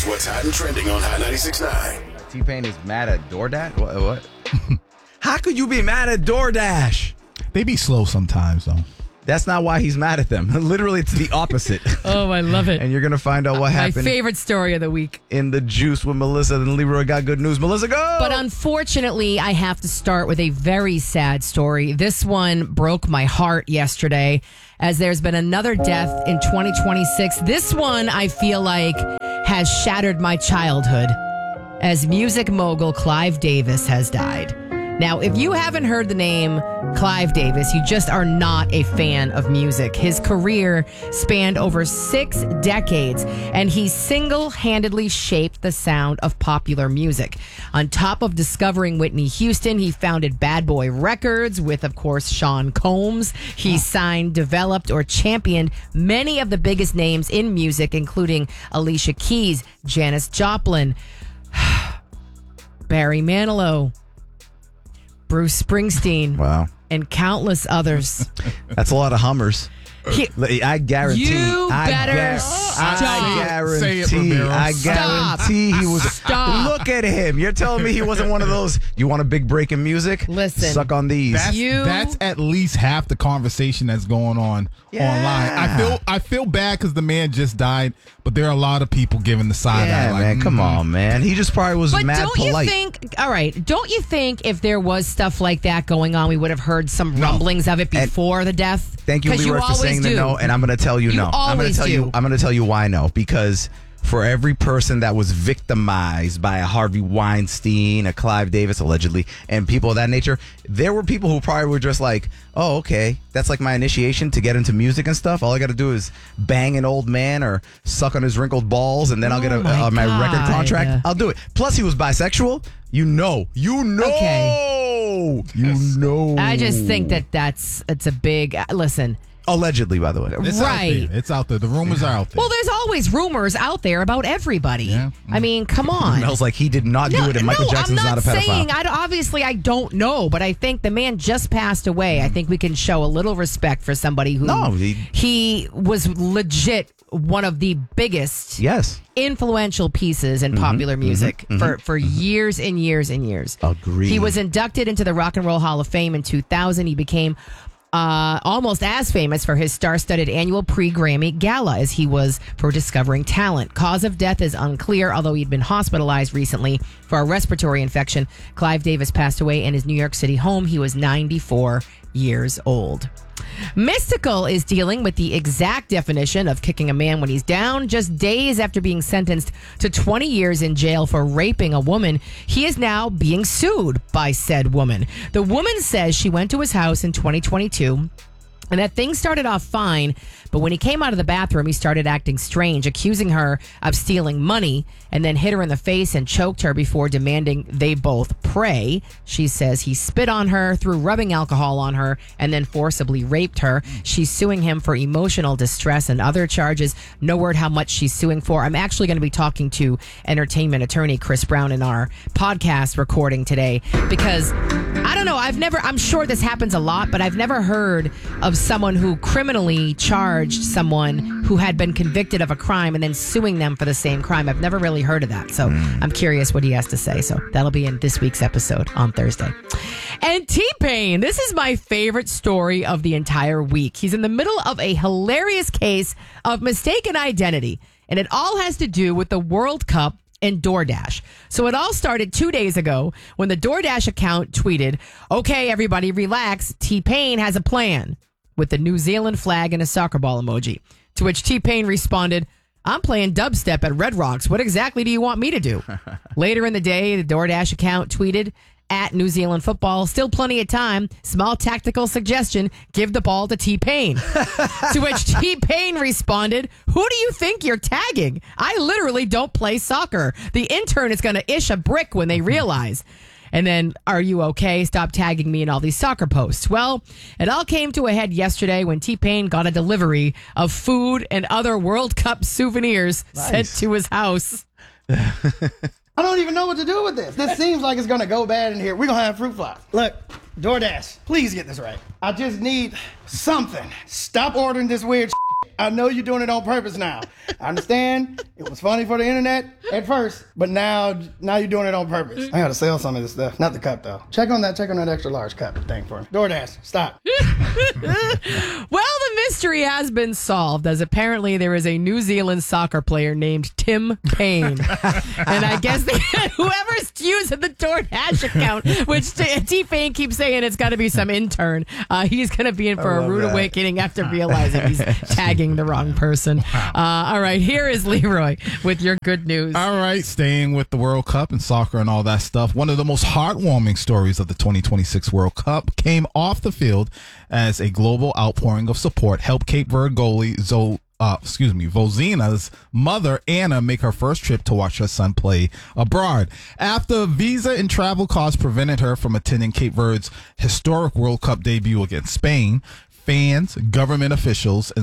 what's hot and trending on Hot 96.9. T-Pain is mad at DoorDash? What? How could you be mad at DoorDash? They be slow sometimes, though. That's not why he's mad at them. Literally, it's the opposite. Oh, I love it. And you're going to find out what My happened favorite story of the week. in The Juice with Melissa. And Leroy got good news. Melissa, go! But unfortunately, I have to start with a very sad story. This one broke my heart yesterday, as there's been another death in 2026. This one, I feel like, has shattered my childhood, as music mogul Clive Davis has died. Now, if you haven't heard the name Clive Davis, you just are not a fan of music. His career spanned over 6 decades, and he single-handedly shaped the sound of popular music. On top of discovering Whitney Houston, he founded Bad Boy Records with, of course, Sean Combs. He signed, developed, or championed many of the biggest names in music, including Alicia Keys, Janis Joplin, Barry Manilow, Bruce Springsteen, Wow. and countless others. That's a lot of Hummers. I guarantee. You better stop. I Say it, guarantee. Ramiro. I Stop. guarantee he was. Stop. Look at him. You're telling me he wasn't one of those. You want a big break in music? Listen. Suck on these. That's at least half the conversation that's going on online. I feel bad because the man just died, but there are a lot of people giving the side eye. Yeah, Like, man. Come on, man. He just probably was But mad don't polite. you think, all right, don't you think if there was stuff like that going on, we would have heard some rumblings of it before the death? Thank you, 'Cause Leroy, for always saying do. the no, and I'm going to tell you You no. I'm going always to tell you. do. I'm going to tell you why no. Because for every person that was victimized by a Harvey Weinstein, a Clive Davis allegedly, and people of that nature, there were people who probably were just like, "Oh, okay, that's like my initiation to get into music and stuff. All I got to do is bang an old man or suck on his wrinkled balls, and then I'll get my record God. contract. I'll do it." Plus, he was bisexual. You know. Okay. You know. I just think it's a big, listen. Allegedly, by the way. It's Right. out there. It's out there. The rumors are out there. Well, there's always rumors out there about everybody. Yeah. I mean, come on. Smells like he did not do it, and Michael Jackson's I'm not not a pedophile. saying, obviously, I don't know, but I think the man just passed away. I think we can show a little respect for somebody who No, he was legit one of the biggest Yes. influential pieces in popular music for years and years and years. Agreed. He was inducted into the Rock and Roll Hall of Fame in 2000. He became almost as famous for his star-studded annual pre-Grammy gala as he was for discovering talent. Cause of death is unclear, although he'd been hospitalized recently for a respiratory infection. Clive Davis passed away in his New York City home. He was 94 years old. Mystical is dealing with the exact definition of kicking a man when he's down. Just days after being sentenced to 20 years in jail for raping a woman, he is now being sued by said woman. The woman says she went to his house in 2022 and that things started off fine, but when he came out of the bathroom, he started acting strange, accusing her of stealing money, and then hit her in the face and choked her before demanding they both pray. She says he spit on her, threw rubbing alcohol on her, and then forcibly raped her. She's suing him for emotional distress and other charges. No word how much she's suing for. I'm actually going to be talking to entertainment attorney Chris Brown in our podcast recording today because I don't know. I'm sure this happens a lot, but I've never heard of someone who criminally charged someone who had been convicted of a crime and then suing them for the same crime. I've never really heard of that. So I'm curious what he has to say. So that'll be in this week's episode on Thursday. And T-Pain, this is my favorite story of the entire week. He's in the middle of a hilarious case of mistaken identity, and it all has to do with the World Cup and DoorDash. So it all started 2 days ago when the DoorDash account tweeted, "Okay, everybody relax. T-Pain has a plan," with the New Zealand flag and a soccer ball emoji. To which T-Pain responded, "I'm playing dubstep at Red Rocks. What exactly do you want me to do?" Later in the day, the DoorDash account tweeted, "At New Zealand football, still plenty of time. Small tactical suggestion, give the ball to T-Pain." To which T-Pain responded, "Who do you think you're tagging? I literally don't play soccer. The intern is going to ish a brick when they realize." And then, "Are you okay? Stop tagging me in all these soccer posts." Well, it all came to a head yesterday when T-Pain got a delivery of food and other World Cup souvenirs sent to his house. I don't even know what to do with this. This seems like it's going to go bad in here. We're going to have fruit flies. Look, DoorDash, please get this right. I just need something. Stop ordering this weird shit. I know you're doing it on purpose now. I understand it was funny for the internet at first, but now you're doing it on purpose. I gotta sell some of this stuff. Not the cup though. Check on that extra large cup thing for me. DoorDash, stop. Well, the mystery has been solved, as apparently there is a New Zealand soccer player named Tim Payne. And I guess whoever's using the DoorDash account, which T-Payne keeps saying it's got to be some intern, he's going to be in for a rude awakening after realizing he's tagging the wrong person. All right, here is Leroy with your good news. All right, staying with the World Cup and soccer and all that stuff. One of the most heartwarming stories of the 2026 World Cup came off the field as a global outpouring of support helped Cape Verde goalie Vozina's mother, Anna, make her first trip to watch her son play abroad. After visa and travel costs prevented her from attending Cape Verde's historic World Cup debut against Spain, fans, government officials, and